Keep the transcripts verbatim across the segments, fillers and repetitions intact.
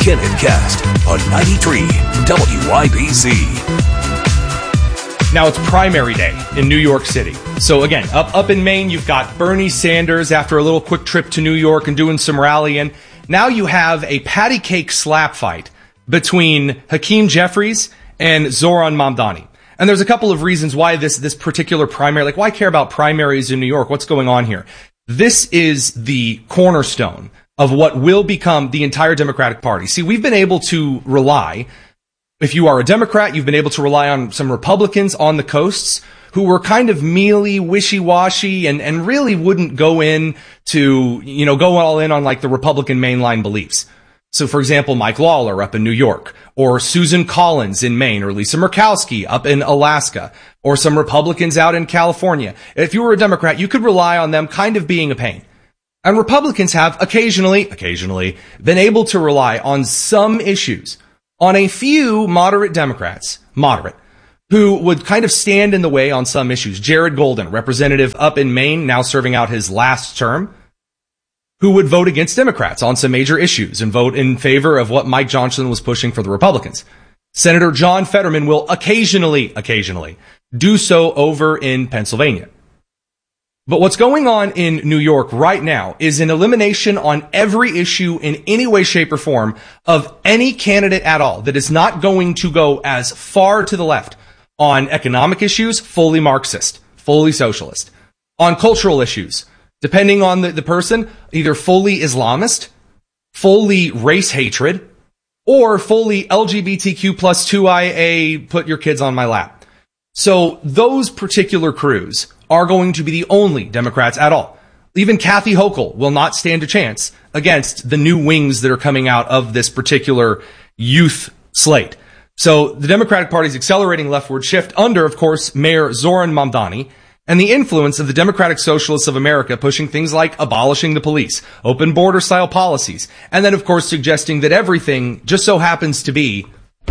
Kenneth Cast on ninety-three W I B C. Now it's primary day in New York City. So again, up up in Maine, you've got Bernie Sanders after a little quick trip to New York and doing some rallying. Now you have a patty cake slap fight between Hakeem Jeffries and Zoran Mamdani. And there's a couple of reasons why this this particular primary, like why care about primaries in New York? What's going on here? This is the cornerstone of what will become the entire Democratic Party. See, we've been able to rely, if you are a Democrat, you've been able to rely on some Republicans on the coasts who were kind of mealy, wishy-washy, and, and really wouldn't go in to, you know, go all in on like the Republican mainline beliefs. So, for example, Mike Lawler up in New York, or Susan Collins in Maine, or Lisa Murkowski up in Alaska, or some Republicans out in California. If you were a Democrat, you could rely on them kind of being a pain. And Republicans have occasionally, occasionally, been able to rely on some issues, on a few moderate Democrats, moderate, who would kind of stand in the way on some issues. Jared Golden, representative up in Maine, now serving out his last term, who would vote against Democrats on some major issues and vote in favor of what Mike Johnson was pushing for the Republicans. Senator John Fetterman will occasionally, occasionally, do so over in Pennsylvania. But what's going on in New York right now is an elimination on every issue in any way, shape, or form of any candidate at all that is not going to go as far to the left. On economic issues, fully Marxist, fully socialist. On cultural issues, depending on the, the person, either fully Islamist, fully race hatred, or fully L G B T Q plus two I A, put your kids on my lap. So those particular crews are going to be the only Democrats at all. Even Kathy Hochul will not stand a chance against the new wings that are coming out of this particular youth slate. So the Democratic Party is accelerating leftward shift under, of course, Mayor Zoran Mamdani and the influence of the Democratic Socialists of America pushing things like abolishing the police, open border style policies, and then, of course, suggesting that everything just so happens to be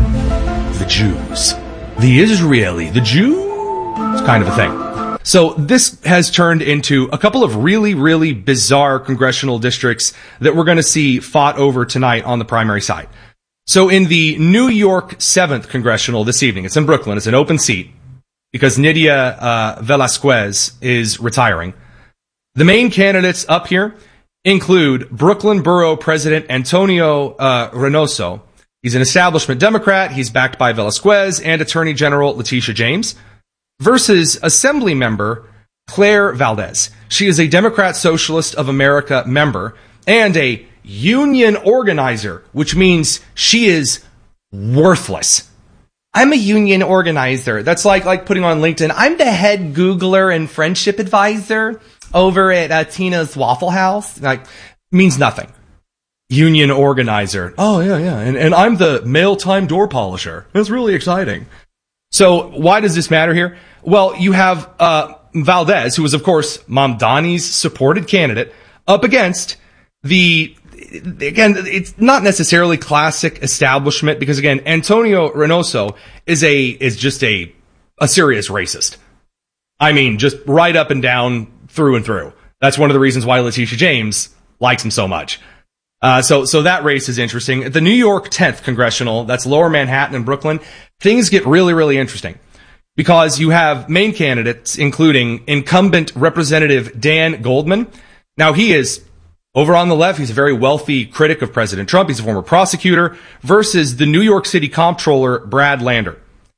the Jews. The Israeli, the Jews kind of a thing. So this has turned into a couple of really, really bizarre congressional districts that we're going to see fought over tonight on the primary side. So in the New York seventh Congressional this evening, it's in Brooklyn, it's an open seat because Nydia uh, Velasquez is retiring. The main candidates up here include Brooklyn Borough President Antonio uh, Reynoso. He's an establishment Democrat. He's backed by Velasquez and Attorney General Letitia James. Versus Assembly member Claire Valdez. She is a Democrat Socialist of America member and a union organizer, which means she is worthless. I'm a union organizer. That's like like putting on LinkedIn, I'm the head Googler and friendship advisor over at uh, Tina's Waffle House. Like, means nothing. Union organizer. Oh, yeah, yeah. And, and I'm the mail time door polisher. That's really exciting. So why does this matter here? Well, you have uh Valdez, who is, of course, Mamdani's supported candidate, up against the, again, it's not necessarily classic establishment, because, again, Antonio Reynoso is a is just a a serious racist. I mean, just right up and down, through and through. That's one of the reasons why Letitia James likes him so much. Uh, so, so that race is interesting. The New York tenth Congressional, that's Lower Manhattan and Brooklyn, things get really, really interesting because you have main candidates, including incumbent Representative Dan Goldman. Now, he is over on the left. He's a very wealthy critic of President Trump. He's a former prosecutor versus the New York City Comptroller, Brad Lander.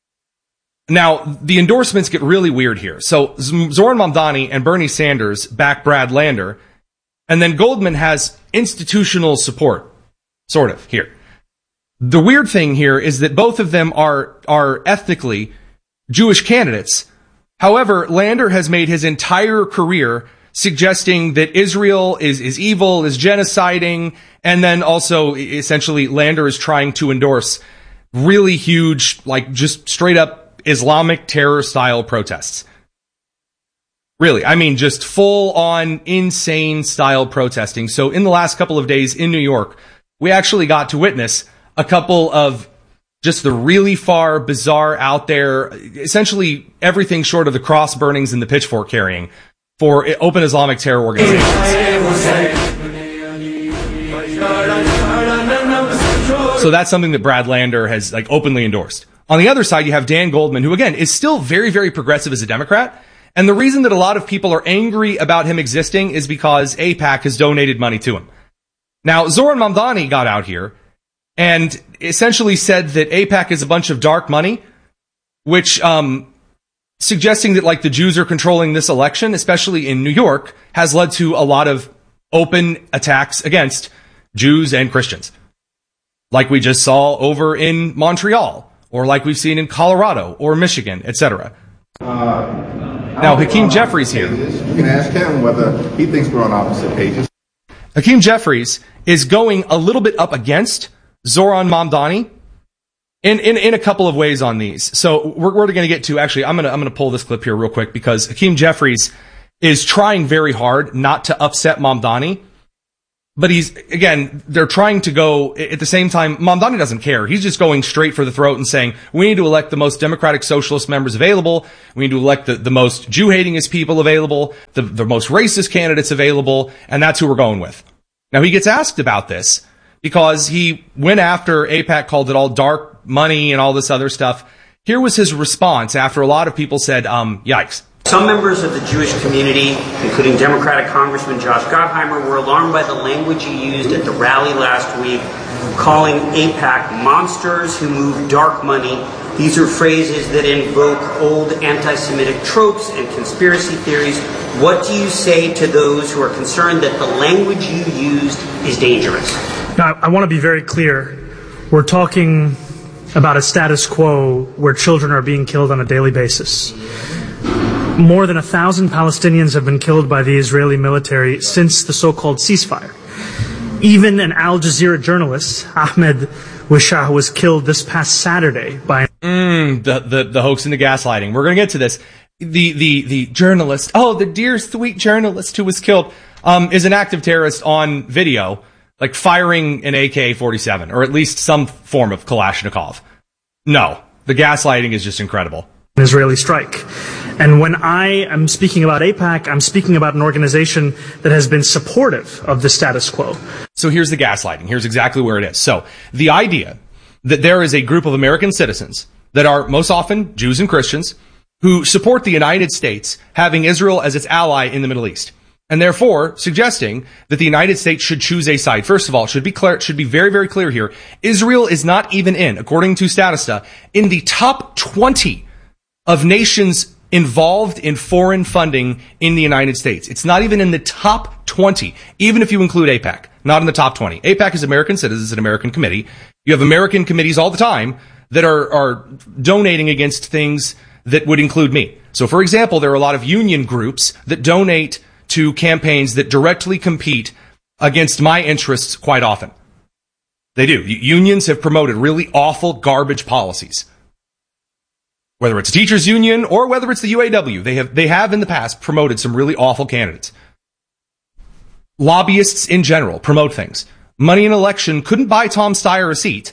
Now, the endorsements get really weird here. So Zoran Mamdani and Bernie Sanders back Brad Lander, and then Goldman has institutional support, sort of, here. The weird thing here is that both of them are are ethnically Jewish candidates. However, Lander has made his entire career suggesting that Israel is, is evil, is genociding, and then also, essentially, Lander is trying to endorse really huge, like, just straight-up Islamic terror-style protests. Really, I mean, just full-on, insane-style protesting. So in the last couple of days in New York, we actually got to witness a couple of just the really far, bizarre, out there, essentially everything short of the cross burnings and the pitchfork carrying for open Islamic terror organizations. So that's something that Brad Lander has like openly endorsed. On the other side, you have Dan Goldman, who again is still very, very progressive as a Democrat. And the reason that a lot of people are angry about him existing is because AIPAC has donated money to him. Now, Zoran Mamdani got out here and essentially said that AIPAC is a bunch of dark money, which, um, suggesting that like the Jews are controlling this election, especially in New York, has led to a lot of open attacks against Jews and Christians. Like we just saw over in Montreal, or like we've seen in Colorado or Michigan, et cetera. Uh, now, Hakeem Jeffries here. You can ask him whether he thinks we're on opposite pages. Hakeem Jeffries is going a little bit up against Zoran Mamdani in, in, in a couple of ways on these. So we're, we're going to get to, actually, I'm going to, I'm going to pull this clip here real quick because Hakeem Jeffries is trying very hard not to upset Mamdani. But he's, again, they're trying to go, at the same time, Mamdani doesn't care. He's just going straight for the throat and saying, we need to elect the most democratic socialist members available. We need to elect the, the most Jew-hatingest people available, the, the most racist candidates available, and that's who we're going with. Now, he gets asked about this because he went after AIPAC, called it all dark money and all this other stuff. Here was his response after a lot of people said, um, yikes. Some members of the Jewish community, including Democratic Congressman Josh Gottheimer, were alarmed by the language he used at the rally last week, calling AIPAC monsters who move dark money. These are phrases that invoke old anti-Semitic tropes and conspiracy theories. What do you say to those who are concerned that the language you used is dangerous? Now, I want to be very clear. We're talking about a status quo where children are being killed on a daily basis. More than a thousand Palestinians have been killed by the Israeli military since the so-called ceasefire. Even an Al Jazeera journalist, Ahmed Wishah, was killed this past Saturday by mm, the, the the hoax and the gaslighting. We're going to get to this. The the the journalist, oh, the dear sweet journalist who was killed, um, is an active terrorist on video, like firing an A K forty-seven or at least some form of Kalashnikov. No, the gaslighting is just incredible. An Israeli strike. And when I am speaking about AIPAC, I'm speaking about an organization that has been supportive of the status quo. So here's the gaslighting. Here's exactly where it is. So the idea that there is a group of American citizens that are most often Jews and Christians who support the United States having Israel as its ally in the Middle East. And therefore suggesting that the United States should choose a side. First of all, it should be clear, it should be very, very clear here. Israel is not even in, according to Statista, in the top twenty of nations involved in foreign funding in the United States. It's not even in the top twenty, even if you include AIPAC. Not in the top twenty. AIPAC is American citizens, it's an American committee. You have American committees all the time that are, are donating against things that would include me. So, for example, there are a lot of union groups that donate to campaigns that directly compete against my interests quite often. They do. Unions have promoted really awful garbage policies. Whether it's a teachers union or whether it's the U A W, they have they have in the past promoted some really awful candidates. Lobbyists in general promote things. Money in election couldn't buy Tom Steyer a seat.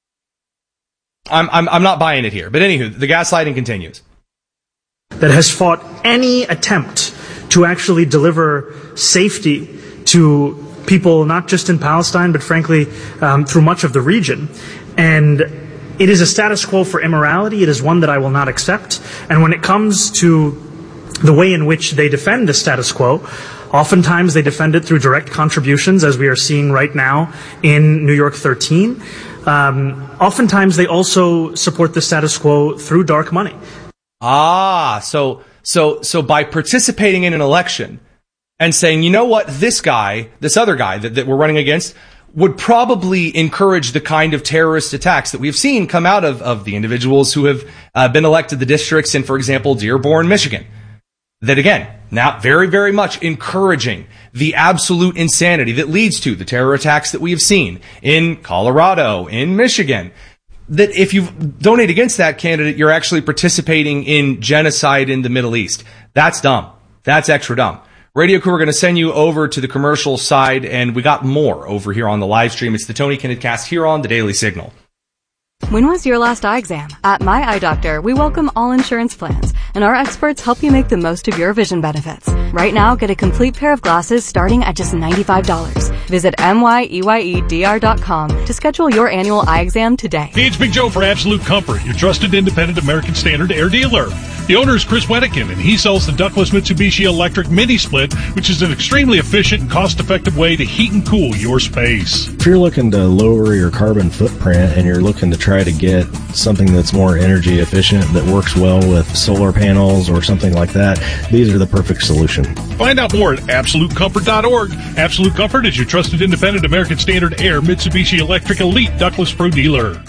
I'm I'm I'm not buying it here. But anywho, the gaslighting continues. That has fought any attempt to actually deliver safety to people, not just in Palestine, but frankly, um, through much of the region. And it is a status quo for immorality. It is one that I will not accept. And when it comes to the way in which they defend the status quo, oftentimes they defend it through direct contributions, as we are seeing right now in New York thirteen. Um, oftentimes they also support the status quo through dark money. Ah, so so so by participating in an election and saying, you know what, this guy, this other guy that, that we're running against, would probably encourage the kind of terrorist attacks that we've seen come out of, of the individuals who have uh, been elected the districts in, for example, Dearborn, Michigan. That again, now very, very much encouraging the absolute insanity that leads to the terror attacks that we have seen in Colorado, in Michigan. That if you donate against that candidate, you're actually participating in genocide in the Middle East. That's dumb. That's extra dumb. Radio Crew, we're going to send you over to the commercial side, and we got more over here on the live stream. It's the Tony Kinnett Cast here on the Daily Signal. When was your last eye exam? At My Eye Doctor, we welcome all insurance plans, and our experts help you make the most of your vision benefits. Right now, get a complete pair of glasses starting at just ninety-five dollars. Visit M Y E Y E D R dot com to schedule your annual eye exam today. Hey, it's Big Joe for Absolute Comfort, your trusted independent American Standard air dealer. The owner is Chris Wettikin, and he sells the ductless Mitsubishi Electric Mini Split, which is an extremely efficient and cost-effective way to heat and cool your space. If you're looking to lower your carbon footprint and you're looking to try to get something that's more energy efficient that works well with solar panels or something like that, these are the perfect solution. Find out more at absolute comfort dot org. Absolute Comfort is your trusted independent American Standard Air Mitsubishi Electric Elite Ductless Pro dealer.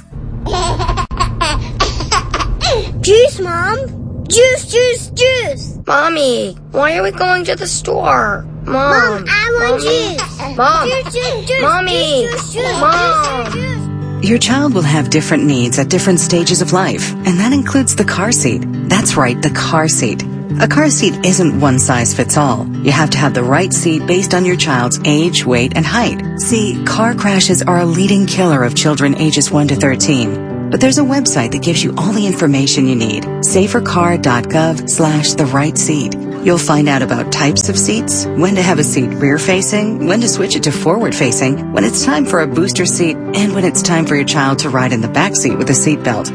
Juice, Mom! Juice, juice, juice! Mommy, why are we going to the store? Mom, Mom, I want Mommy. juice! Mom, Juice, juice, juice! Mommy, Juice, juice, juice! Mom. Juice, juice. Your child will have different needs at different stages of life, and that includes the car seat. That's right, the car seat. A car seat isn't one size fits all. You have to have the right seat based on your child's age, weight, and height. See, car crashes are a leading killer of children ages one to thirteen. But there's a website that gives you all the information you need. safercar.gov slash the right seat. You'll find out about types of seats, when to have a seat rear-facing, when to switch it to forward-facing, when it's time for a booster seat, and when it's time for your child to ride in the back seat with a seatbelt.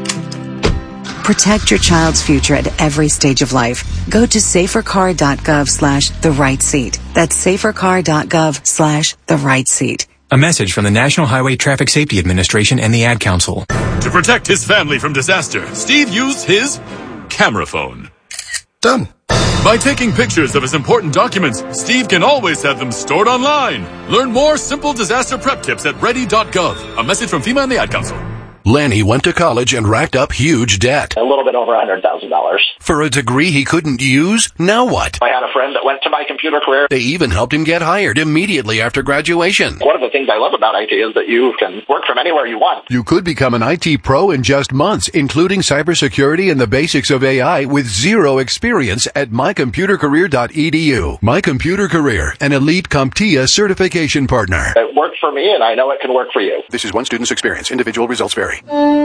Protect your child's future at every stage of life. Go to safercar.gov slash the right seat. That's safercar.gov slash the right seat. A message from the National Highway Traffic Safety Administration and the Ad Council. To protect his family from disaster, Steve used his camera phone. Done. By taking pictures of his important documents, Steve can always have them stored online. Learn more simple disaster prep tips at ready dot gov. A message from FEMA and the Ad Council. Lanny went to college and racked up huge debt. A little bit over one hundred thousand dollars. For a degree he couldn't use? Now what? I had a friend that went to My Computer Career. They even helped him get hired immediately after graduation. One of the things I love about I T is that you can work from anywhere you want. You could become an I T pro in just months, including cybersecurity and the basics of A I with zero experience at my computer career dot e d u. My Computer Career, an elite CompTIA certification partner. It worked for me, and I know it can work for you. This is one student's experience. Individual results vary.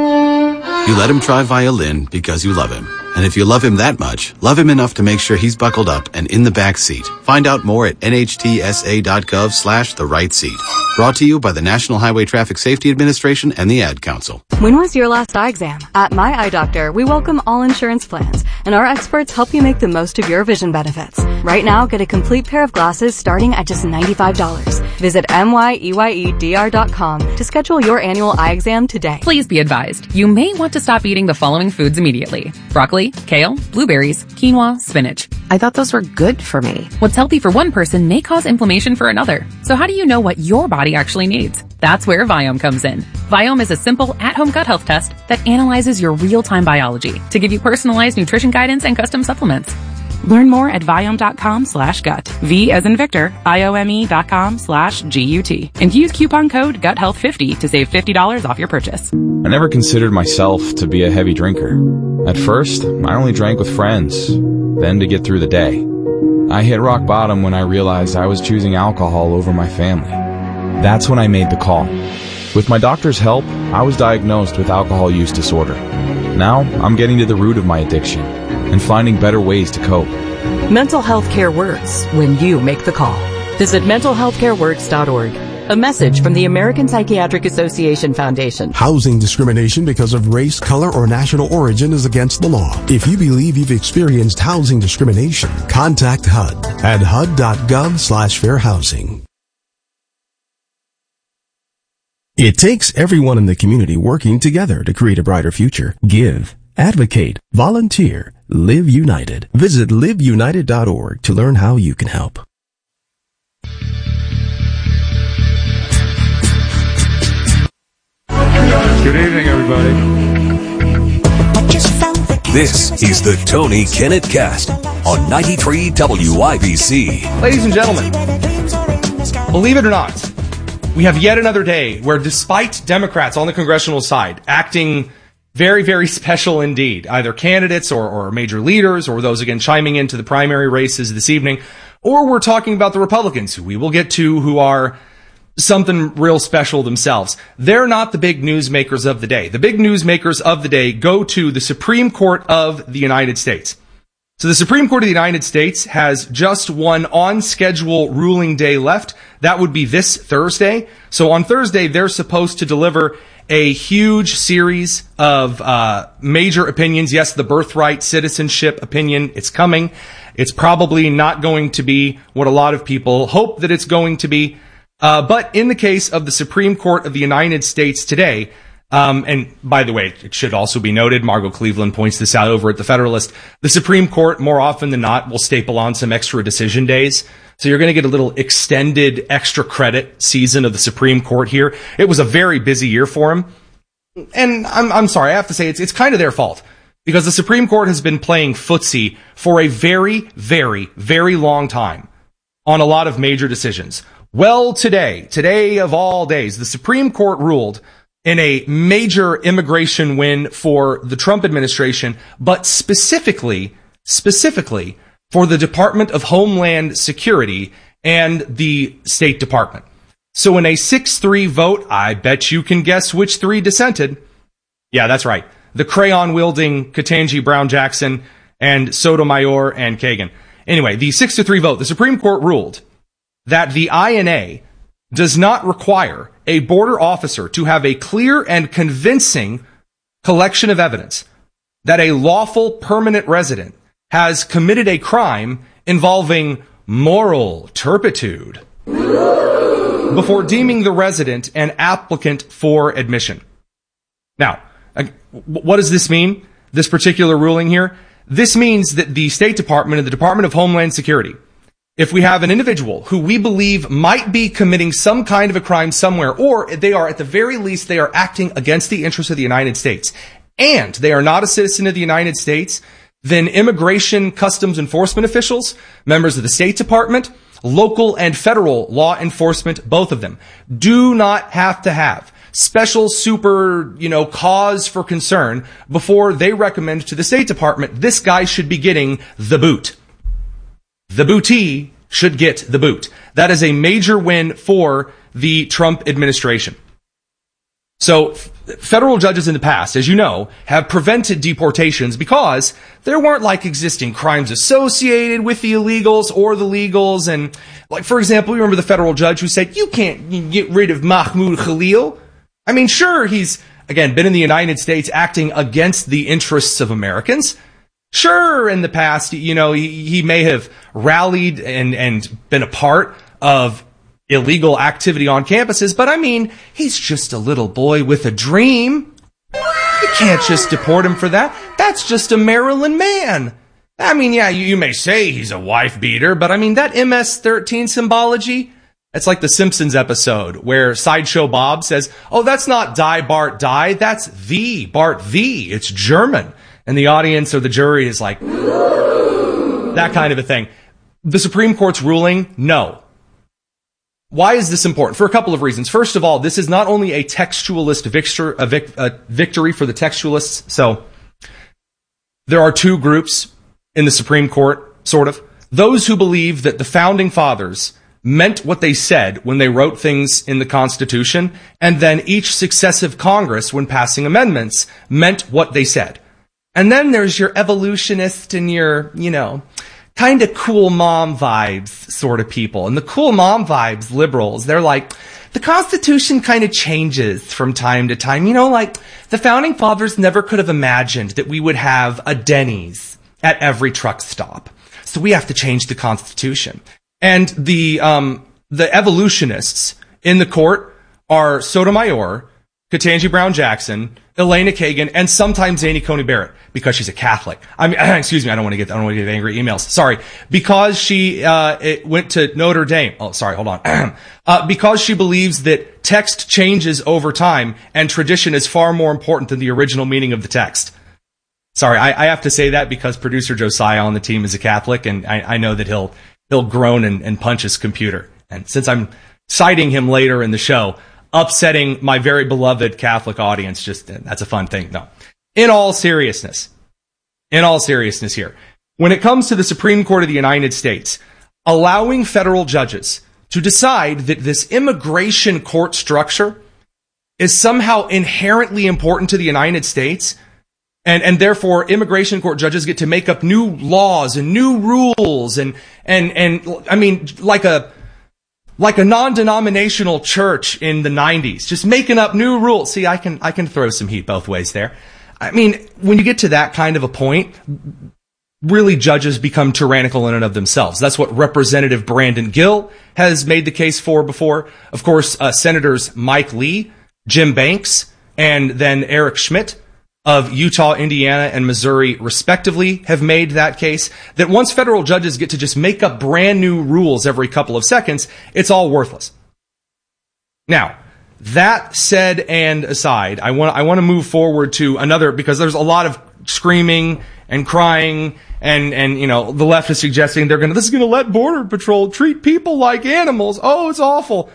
You let him try violin because you love him. And if you love him that much, love him enough to make sure he's buckled up and in the back seat. Find out more at n h t s a dot gov slash the right seat. Brought to you by the National Highway Traffic Safety Administration and the Ad Council. When was your last eye exam? At My Eye Doctor, we welcome all insurance plans, and our experts help you make the most of your vision benefits. Right now, get a complete pair of glasses starting at just ninety-five dollars. Visit M Y E Y E D R dot com to schedule your annual eye exam today. Please be advised, you may want to stop eating the following foods immediately. Broccoli, kale, blueberries, quinoa, spinach. I thought those were good for me. What's healthy for one person may cause inflammation for another. So how do you know what your body actually needs? That's where Viome comes in. Viome is a simple at-home gut health test that analyzes your real-time biology to give you personalized nutrition guidance and custom supplements. Learn more at Viome.com slash gut. V as in Victor, I-O-M-E dot com slash G-U-T. And use coupon code gut health fifty to save fifty dollars off your purchase. I never considered myself to be a heavy drinker. At first, I only drank with friends, then to get through the day. I hit rock bottom when I realized I was choosing alcohol over my family. That's when I made the call. With my doctor's help, I was diagnosed with alcohol use disorder. Now, I'm getting to the root of my addiction and finding better ways to cope. Mental health care works when you make the call. Visit mental health care works dot org. A message from the American Psychiatric Association Foundation. Housing discrimination because of race, color, or national origin is against the law. If you believe you've experienced housing discrimination, contact H U D at H U D dot gov slash fair housing. It takes everyone in the community working together to create a brighter future. Give, advocate, volunteer, live united. Visit live united dot org to learn how you can help. Good evening, everybody. This is the Tony Kinnett Cast on ninety-three W I B C. Ladies and gentlemen, believe it or not, we have yet another day where, despite Democrats on the congressional side acting very, very special indeed, either candidates or, or major leaders or those, again, chiming into the primary races this evening, or we're talking about the Republicans, who we will get to, who are something real special themselves. They're not the big newsmakers of the day. The big newsmakers of the day go to the Supreme Court of the United States. So the Supreme Court of the United States has just one on-schedule ruling day left. That would be this Thursday. So on Thursday, they're supposed to deliver a huge series of uh major opinions. Yes, the birthright citizenship opinion, it's coming. It's probably not going to be what a lot of people hope that it's going to be. Uh but in the case of the Supreme Court of the United States today, Um, and by the way, it should also be noted, Margot Cleveland points this out over at the Federalist, the Supreme Court, more often than not, will staple on some extra decision days. So you're going to get a little extended extra credit season of the Supreme Court here. It was a very busy year for him. And I'm, I'm sorry, I have to say it's, it's kind of their fault. Because the Supreme Court has been playing footsie for a very, very, very long time on a lot of major decisions. Well, today, today of all days, the Supreme Court ruled in a major immigration win for the Trump administration, but specifically, specifically for the Department of Homeland Security and the State Department. So in a six three vote, I bet you can guess which three dissented. Yeah, that's right. The crayon-wielding Ketanji Brown Jackson and Sotomayor and Kagan. Anyway, the six to three vote, the Supreme Court ruled that the I N A does not require a border officer to have a clear and convincing collection of evidence that a lawful permanent resident has committed a crime involving moral turpitude before deeming the resident an applicant for admission. Now, what does this mean, this particular ruling here? This means that the State Department and the Department of Homeland Security, if we have an individual who we believe might be committing some kind of a crime somewhere, or they are, at the very least, they are acting against the interests of the United States, and they are not a citizen of the United States, then immigration customs enforcement officials, members of the State Department, local and federal law enforcement, both of them, do not have to have special super, you know, cause for concern before they recommend to the State Department, this guy should be getting the boot. The bootee should get the boot. That is a major win for the Trump administration. So, f- federal judges in the past, as you know, have prevented deportations because there weren't like existing crimes associated with the illegals or the legals. And like, for example, you remember the federal judge who said, you can't get rid of Mahmoud Khalil. I mean, sure, he's, again, been in the United States acting against the interests of Americans. Sure, in the past, you know, he, he may have rallied and, and been a part of illegal activity on campuses, but I mean, he's just a little boy with a dream. You can't just deport him for that. That's just a Maryland man. I mean, yeah, you, you may say he's a wife beater, but I mean, that M S thirteen symbology, it's like the Simpsons episode where Sideshow Bob says, oh, that's not Die Bart Die, that's the Bart the, it's German. And the audience or the jury is like, that kind of a thing. The Supreme Court's ruling, no. Why is this important? For a couple of reasons. First of all, this is not only a textualist victor, a vic, a victory for the textualists. So there are two groups in the Supreme Court, sort of. Those who believe that the founding fathers meant what they said when they wrote things in the Constitution, and then each successive Congress, when passing amendments, meant what they said. And then there's your evolutionist and your, you know, kind of cool mom vibes sort of people. And the cool mom vibes liberals, they're like, the Constitution kind of changes from time to time. You know, like the founding fathers never could have imagined that we would have a Denny's at every truck stop. So we have to change the Constitution. And the, um, the evolutionists in the court are Sotomayor, Ketanji Brown Jackson, Elena Kagan, and sometimes Amy Coney Barrett, because she's a Catholic. I mean, excuse me, I don't want to get, I don't want to get angry emails. Sorry. Because she, uh, it went to Notre Dame. Oh, sorry, hold on. uh, because she believes that text changes over time and tradition is far more important than the original meaning of the text. Sorry, I, I have to say that because producer Josiah on the team is a Catholic, and I, I know that he'll, he'll groan and, and punch his computer. And since I'm citing him later in the show, upsetting my very beloved Catholic audience, just, that's a fun thing. No. In all seriousness, in all seriousness here, when it comes to the Supreme Court of the United States, allowing federal judges to decide that this immigration court structure is somehow inherently important to the United States, And, and therefore immigration court judges get to make up new laws and new rules and, and, and, I mean, like a, like a non-denominational church in the nineties, just making up new rules. See, I can, I can throw some heat both ways there. I mean, when you get to that kind of a point, really judges become tyrannical in and of themselves. That's what Representative Brandon Gill has made the case for before. Of course, uh, Senators Mike Lee, Jim Banks, and then Eric Schmidt of Utah, Indiana, and Missouri, respectively, have made that case, that once federal judges get to just make up brand new rules every couple of seconds, it's all worthless. Now, that said and aside, I want I want to move forward to another, because there's a lot of screaming and crying, and and you know the left is suggesting they're gonna this is gonna let Border Patrol treat people like animals. Oh, it's awful.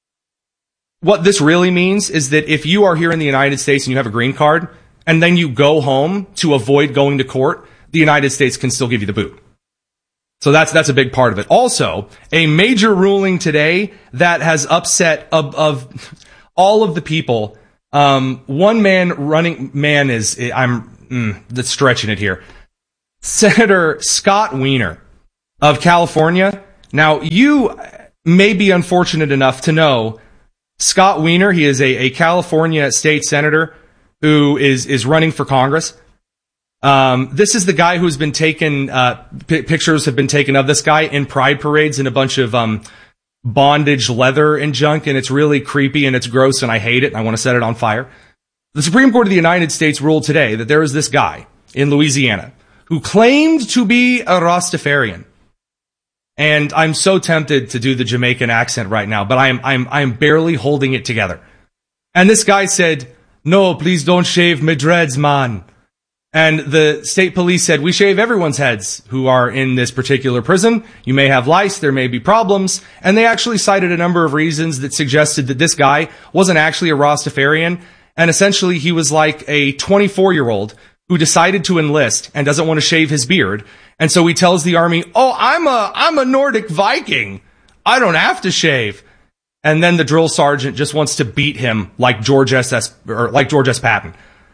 What this really means is that if you are here in the United States and you have a green card, and then you go home to avoid going to court, the United States can still give you the boot. So that's that's a big part of it. Also, a major ruling today that has upset of, of all of the people. Um, one man running man is I'm mm, that's stretching it here. Senator Scott Wiener of California. Now, you may be unfortunate enough to know Scott Wiener. He is a, a California state senator who is, is running for Congress. Um, this is the guy who's been taken, uh, p- pictures have been taken of this guy in pride parades in a bunch of, um, bondage leather and junk, and it's really creepy and it's gross and I hate it and I want to set it on fire. The Supreme Court of the United States ruled today that there is this guy in Louisiana who claimed to be a Rastafarian. And I'm so tempted to do the Jamaican accent right now, but I'm, I'm, I'm barely holding it together. And this guy said, "No, please don't shave my dreads, man." And the state police said, "We shave everyone's heads who are in this particular prison. You may have lice, there may be problems." And they actually cited a number of reasons that suggested that this guy wasn't actually a Rastafarian. And essentially he was like a twenty-four-year-old who decided to enlist and doesn't want to shave his beard. And so he tells the army, "Oh, I'm a, I'm a Nordic Viking. I don't have to shave." And then the drill sergeant just wants to beat him like George S. S. or like George S. Patton.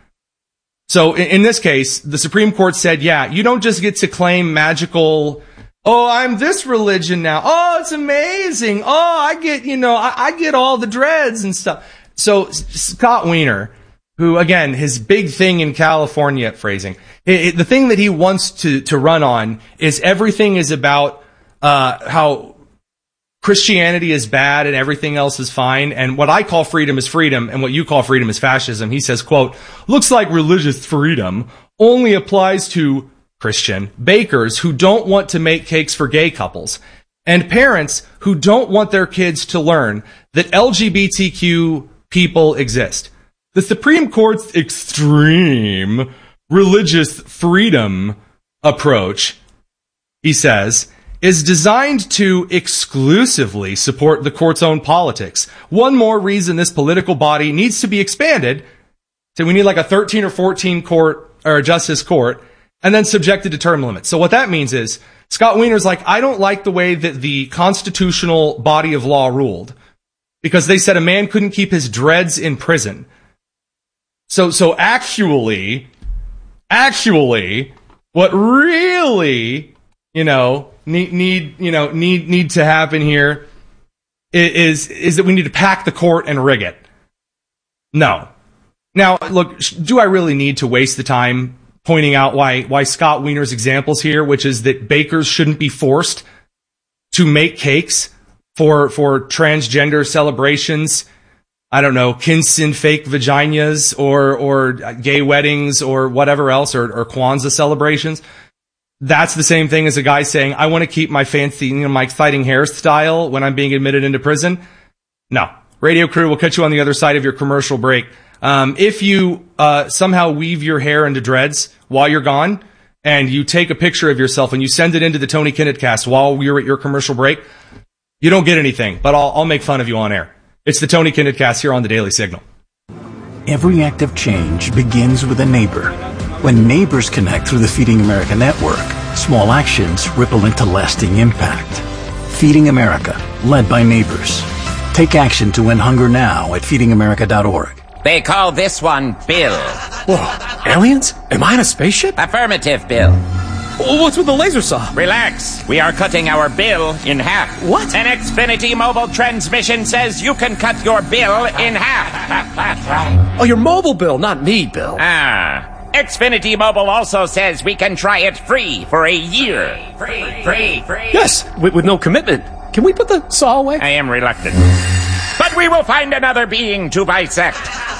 So in, in this case, the Supreme Court said, yeah, you don't just get to claim magical, "Oh, I'm this religion now. Oh, it's amazing. Oh, I get, you know, I, I get all the dreads and stuff." So Scott Wiener, who again, his big thing in California phrasing, it, it, the thing that he wants to, to run on is everything is about, uh, how Christianity is bad and everything else is fine, and what I call freedom is freedom, and what you call freedom is fascism. He says, quote, "Looks like religious freedom only applies to Christian bakers who don't want to make cakes for gay couples, and parents who don't want their kids to learn that L G B T Q people exist. The Supreme Court's extreme religious freedom approach," he says, "is designed to exclusively support the court's own politics. One more reason this political body needs to be expanded. So we need like a thirteen or fourteen court or justice court, and then subjected to term limits." So what that means is Scott Wiener's like, I don't like the way that the constitutional body of law ruled, because they said a man couldn't keep his dreads in prison. So, so actually, actually, what really, you know, Need, need, you know, need, need to happen here is, is that we need to pack the court and rig it. No. Now, look, do I really need to waste the time pointing out why, why Scott Wiener's examples here, which is that bakers shouldn't be forced to make cakes for, for transgender celebrations? I don't know, Kinson fake vaginas or, or gay weddings or whatever else, or, or Kwanzaa celebrations. That's the same thing as a guy saying, "I want to keep my fancy, you know, my exciting hairstyle when I'm being admitted into prison." No. Radio crew will catch you on the other side of your commercial break. Um, if you uh, somehow weave your hair into dreads while you're gone, and you take a picture of yourself and you send it into the Tony Kinnett cast while we're at your commercial break, you don't get anything, but I'll, I'll make fun of you on air. It's the Tony Kinnett cast here on the Daily Signal. Every act of change begins with a neighbor. When neighbors connect through the Feeding America network, small actions ripple into lasting impact. Feeding America, led by neighbors. Take action to end hunger now at feeding america dot org. They call this one Bill. Whoa, aliens? Am I in a spaceship? Affirmative, Bill. What's with the laser saw? Relax. We are cutting our bill in half. What? An Xfinity mobile transmission says you can cut your bill in half. Oh, your mobile bill, not me, Bill. Ah. Xfinity Mobile also says we can try it free for a year. Free, free, free. Yes, with, with no commitment. Can we put the saw away? I am reluctant. But we will find another being to bisect.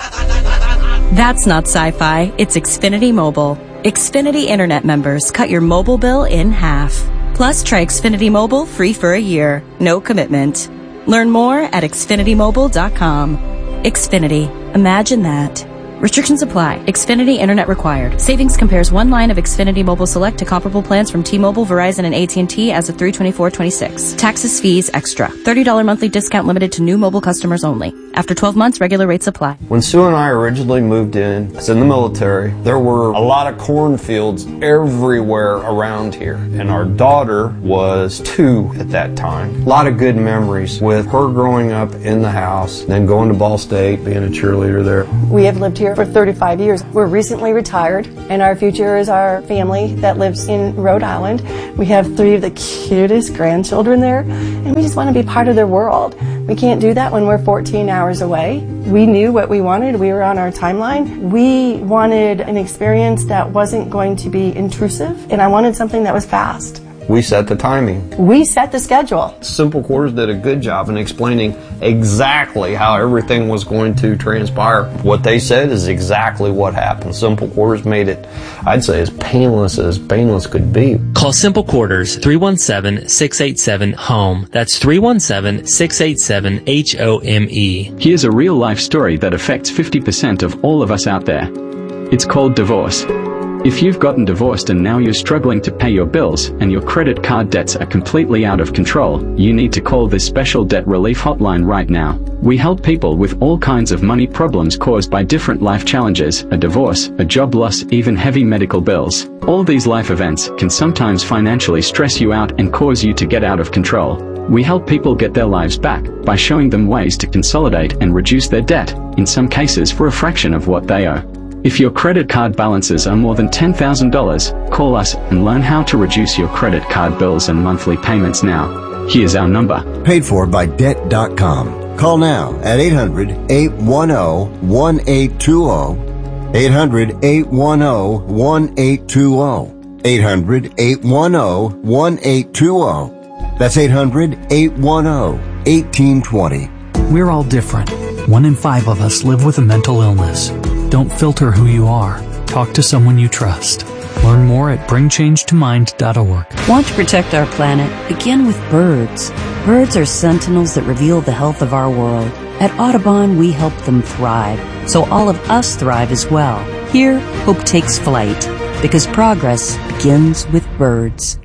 That's not sci-fi. It's Xfinity Mobile. Xfinity Internet members cut your mobile bill in half. Plus, try Xfinity Mobile free for a year. No commitment. Learn more at Xfinity Mobile dot com. Xfinity. Imagine that. Restrictions apply. Xfinity Internet required. Savings compares one line of Xfinity Mobile Select to comparable plans from T-Mobile, Verizon, and A T and T as of three twenty-four twenty-six. Taxes, fees, extra. thirty dollars monthly discount limited to new mobile customers only. After twelve months, regular rates apply. When Sue and I originally moved in, I was in the military, there were a lot of cornfields everywhere around here. And our daughter was two at that time. A lot of good memories with her growing up in the house, then going to Ball State, being a cheerleader there. We have lived here for thirty-five years. We're recently retired, and our future is our family that lives in Rhode Island. We have three of the cutest grandchildren there, and we just want to be part of their world. We can't do that when we're fourteen hours away. We knew what we wanted. We were on our timeline. We wanted an experience that wasn't going to be intrusive, and I wanted something that was fast. We set the timing. We set the schedule. Simple Quarters did a good job in explaining exactly how everything was going to transpire. What they said is exactly what happened. Simple Quarters made it, I'd say, as painless as painless could be. Call Simple Quarters three one seven, six eight seven, HOME. That's three one seven, six eight seven, H O M E. Here's a real-life story that affects fifty percent of all of us out there. It's called divorce. If you've gotten divorced and now you're struggling to pay your bills and your credit card debts are completely out of control, you need to call this special debt relief hotline right now. We help people with all kinds of money problems caused by different life challenges, a divorce, a job loss, even heavy medical bills. All these life events can sometimes financially stress you out and cause you to get out of control. We help people get their lives back by showing them ways to consolidate and reduce their debt, in some cases for a fraction of what they owe. If your credit card balances are more than ten thousand dollars, call us and learn how to reduce your credit card bills and monthly payments now. Here's our number. Paid for by debt dot com. Call now at eight hundred, eight one zero, one eight two zero. eight hundred, eight one zero, one eight two zero. eight hundred, eight one zero, one eight two zero. That's eight hundred, eight one zero, one eight two zero. We're all different. One in five of us live with a mental illness. Don't filter who you are. Talk to someone you trust. Learn more at bring change to mind dot org. Want to protect our planet? Begin with birds. Birds are sentinels that reveal the health of our world. At Audubon, we help them thrive, so all of us thrive as well. Here, hope takes flight, because progress begins with birds.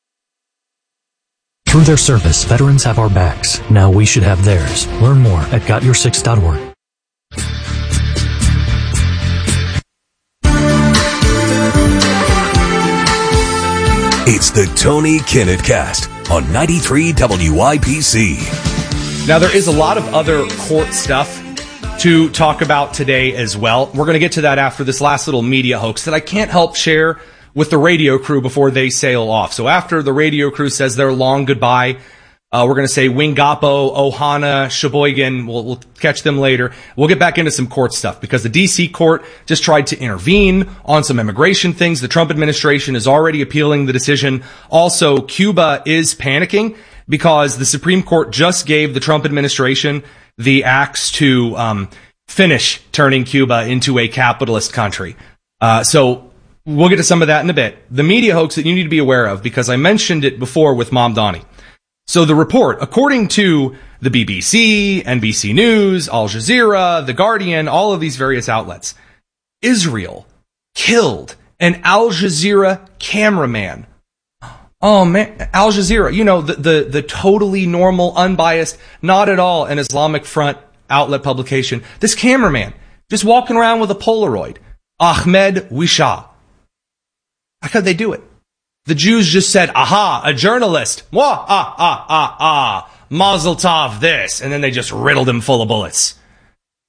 Through their service, veterans have our backs. Now we should have theirs. Learn more at got your six dot org. It's the Tony Kinnett Cast on ninety-three W I P C. Now, there is a lot of other court stuff to talk about today as well. We're going to get to that after this last little media hoax that I can't help share with the radio crew before they sail off. So after the radio crew says their long goodbye, uh, we're going to say Wingapo, Ohana, Sheboygan. We'll, we'll catch them later. We'll get back into some court stuff because the D C court just tried to intervene on some immigration things. The Trump administration is already appealing the decision. Also, Cuba is panicking because the Supreme Court just gave the Trump administration the axe to um, finish turning Cuba into a capitalist country. Uh, so we'll get to some of that in a bit. The media hoax that you need to be aware of, because I mentioned it before with Mom Donnie. So the report, according to the B B C, N B C News, Al Jazeera, The Guardian, all of these various outlets, Israel killed an Al Jazeera cameraman. Oh man, Al Jazeera, you know, the, the, the totally normal, unbiased, not at all an Islamic Front outlet publication. This cameraman just walking around with a Polaroid. Ahmed Wisha. How could they do it? The Jews just said, aha, a journalist. Wah, ah, ah, ah, ah. Mazel tov this. And then they just riddled him full of bullets.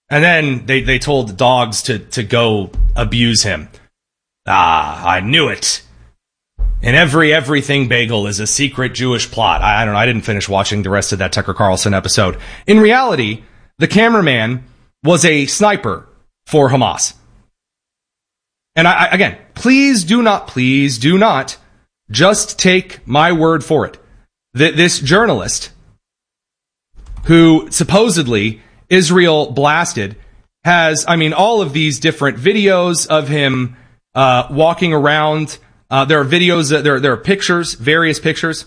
And then they, they told the dogs to, to go abuse him. Ah, I knew it. And every everything bagel is a secret Jewish plot. I, I don't know. I didn't finish watching the rest of that Tucker Carlson episode. In reality, the cameraman was a sniper for Hamas. And I, I, again, please do not, please do not just take my word for it. Th- this journalist who supposedly Israel blasted has, I mean, all of these different videos of him uh, walking around. Uh, there are videos, uh, there, there are pictures, various pictures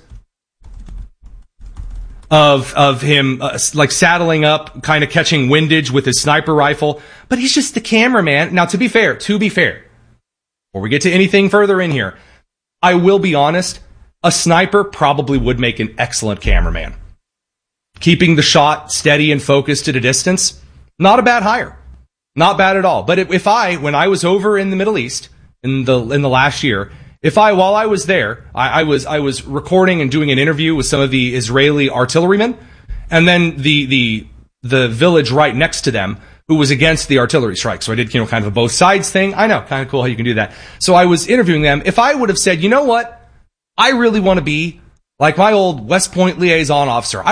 of of him uh, like saddling up, kind of catching windage with his sniper rifle. But he's just the cameraman. Now, to be fair, to be fair, before we get to anything further in here, I will be honest, a sniper probably would make an excellent cameraman. Keeping the shot steady and focused at a distance, not a bad hire. Not bad at all. But if I, when I was over in the Middle East in the in the last year, if I, while I was there, I, I was I was recording and doing an interview with some of the Israeli artillerymen, and then the the the village right next to them who was against the artillery strike. So I did, you know, kind of a both sides thing. I know, kind of cool how you can do that. So I was interviewing them. If I would have said, you know what, I really want to be like my old West Point liaison officer.